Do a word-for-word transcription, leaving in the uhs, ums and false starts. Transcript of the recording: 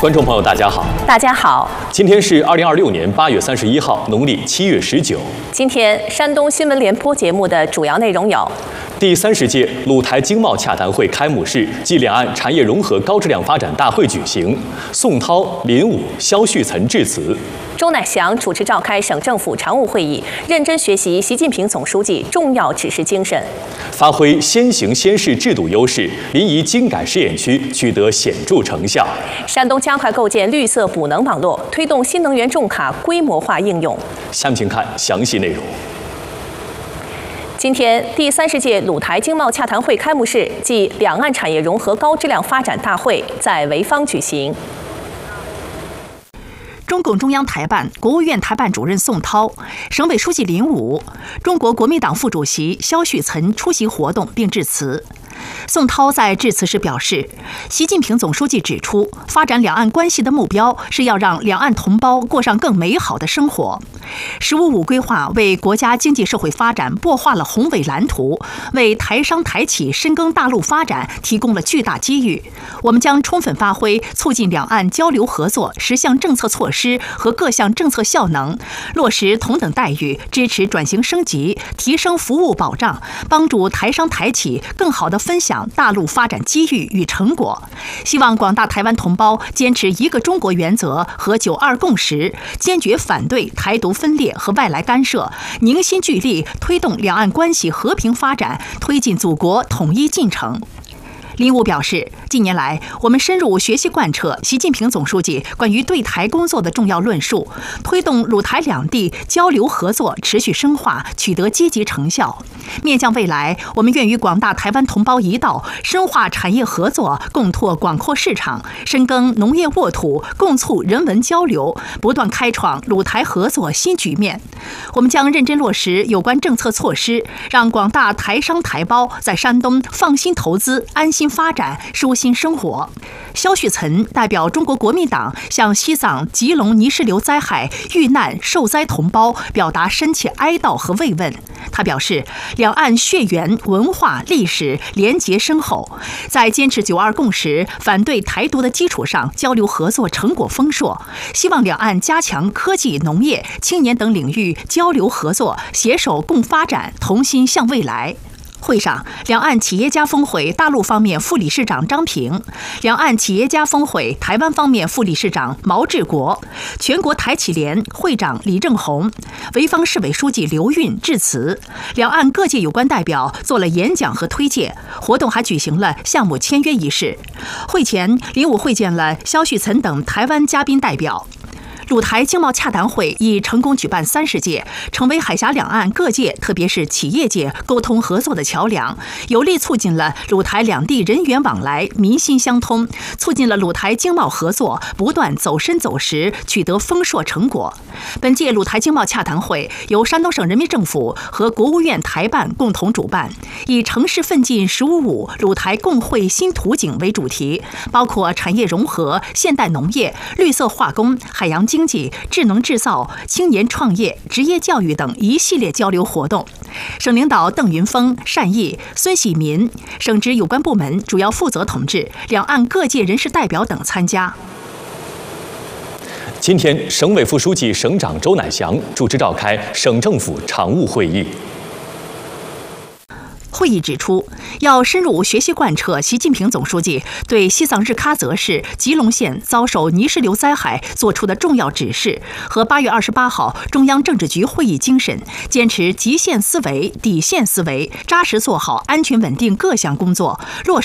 观众朋友，大家好。 大家好。 今天是二零二六年八月三十一号，农历七月十九。 今天山东新闻联播节目的主要内容有： 第三十届鲁台经贸洽谈会开幕式暨两岸产业融合高质量发展大会举行，宋涛、林武、肖旭岑致辞。 周乃祥主持召开省政府常务会议，认真学习习近平总书记重要指示精神， 发挥先行先试制度优势，临沂精改试验区取得显著成效。 山东加快构建绿色补能网络，推动新能源重卡规模化应用。 下面请看详细内容。 今天，第三十届鲁台经贸洽谈会开幕式暨两岸产业融合高质量发展大会在潍坊举行。 中共中央台办、国务院台办主任宋涛、省委书记林武、中国国民党副主席肖旭岑出席活动并致辞。宋涛在致辞时表示，习近平总书记指出，发展两岸关系的目标是要让两岸同胞过上更美好的生活。十五五规划为国家经济社会发展擘画了宏伟蓝图，为台商台企深耕大陆发展提供了巨大机遇。我们将充分发挥促进两岸交流合作十项政策措施和各项政策效能，落实同等待遇，支持转型升级，提升服务保障，帮助台商台企更好地分享大陆发展机遇与成果。希望广大台湾同胞坚持一个中国原则和九二共识，坚决反对台独分裂和外来干涉，凝心聚力推动两岸关系和平发展，推进祖国统一进程。林武表示，近年来我们深入学习贯彻习近平总书记关于对台工作的重要论述，推动鲁台两地交流合作持续深化，取得积极成效。面向未来，我们愿与广大台湾同胞一道，深化产业合作，共拓广阔市场，深耕农业沃土，共促人文交流，不断开创鲁台合作新局面。我们将认真落实有关政策措施，让广大台商台胞在山东放心投资，安心发展，舒心生活。肖旭岑代表中国国民党向西藏吉隆泥石流灾害遇难受灾同胞表达深切哀悼和慰问。他表示，两岸血缘、文化、历史连结深厚，在坚持九二共识、反对台独的基础上，交流合作成果丰硕。希望两岸加强科技、农业、青年等领域交流合作，携手共发展，同心向未来。会上，两岸企业家峰会大陆方面副理事长张平，两岸企业家峰会台湾方面副理事长毛志国，全国台企联会长李正红，潍坊市委书记刘运致辞。两岸各界有关代表做了演讲和推介，活动还举行了项目签约仪式。会前，林武会见了肖旭岑等台湾嘉宾代表。鲁台经贸洽谈会已成功举办三十届，成为海峡两岸各界，特别是企业界沟通合作的桥梁，有力促进了鲁台两地人员往来、民心相通，促进了鲁台经贸合作不断走深走实，取得丰硕成果。本届鲁台经贸洽谈会由山东省人民政府和国务院台办共同主办，以城市奋进“十五五”鲁台共绘新图景为主题，包括产业融合、现代农业、绿色化工、海洋经济、智能制造、青年创业、职业教育等一系列交流活动。省领导邓云峰、单毅、孙喜民，省直有关部门主要负责同志、两岸各界人士代表等参加。 今天，省委副书记、省长周乃祥主持召开省政府常务会议。 会议指出，要深入学习贯彻习近平总书记对西藏日喀则市吉隆县遭受泥石流灾害作出的重要指示和八月二十八号中央政治局会议精神，坚持极限思维、底线思维，扎实做好安全稳定各项工作，落实